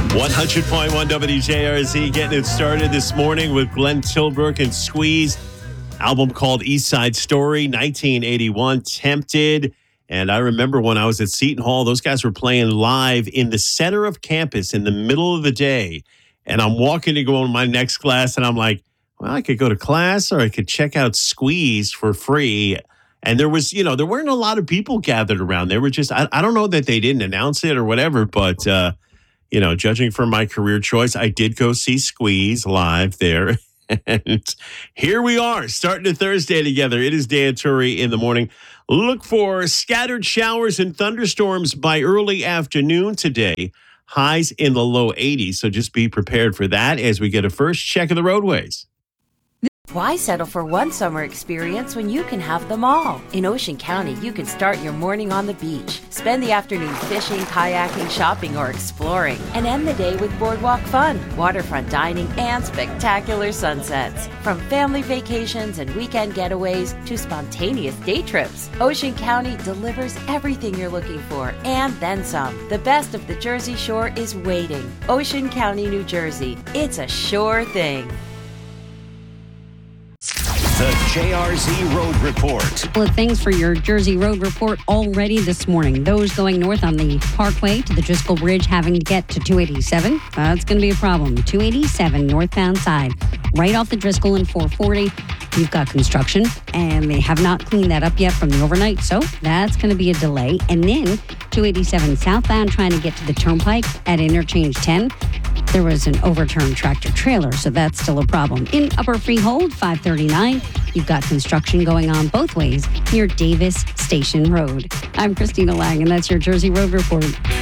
100.1 WJRZ getting it started this morning with Glenn Tilbrook and Squeeze. Album called East Side Story, 1981, Tempted. And I remember when I was at Seton Hall, those guys were playing live in the center of campus in the middle of the day. And I'm walking to go in my next class, and I'm like, well, I could go to class or I could check out Squeeze for free. And there was, there weren't a lot of people gathered around. They were just, I don't know that they didn't announce it or whatever, but, judging from my career choice, I did go see Squeeze live there. And here we are, starting a Thursday together. It is Dan Turry in the morning. Look for scattered showers and thunderstorms by early afternoon today. Highs in the low 80s, so just be prepared for that as we get a first check of the roadways. Why settle for one summer experience when you can have them all? In Ocean County, you can start your morning on the beach, spend the afternoon fishing, kayaking, shopping, or exploring, and end the day with boardwalk fun, waterfront dining, and spectacular sunsets. From family vacations and weekend getaways to spontaneous day trips, Ocean County delivers everything you're looking for and then some. The best of the Jersey Shore is waiting. Ocean County, New Jersey. It's a sure thing. The JRZ Road Report. A couple of things for your Jersey Road Report already this morning. Those going north on the Parkway to the Driscoll Bridge having to get to 287. That's going to be a problem. 287 northbound side. Right off the Driscoll and 440. You've got construction, and they have not cleaned that up yet from the overnight, so that's going to be a delay. And then 287 southbound trying to get to the Turnpike at Interchange 10. There was an overturned tractor trailer, so that's still a problem. In Upper Freehold, 539, you've got construction going on both ways near Davis Station Road. I'm Christina Lang, and that's your Jersey Road Report.